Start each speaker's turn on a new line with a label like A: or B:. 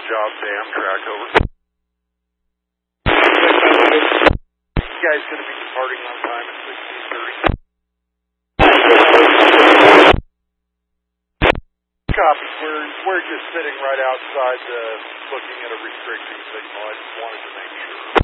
A: job to Amtrak, over. You guys going to be departing on time at 16:30? Copy. We're just sitting right outside looking at a restricting signal. I just wanted to make sure.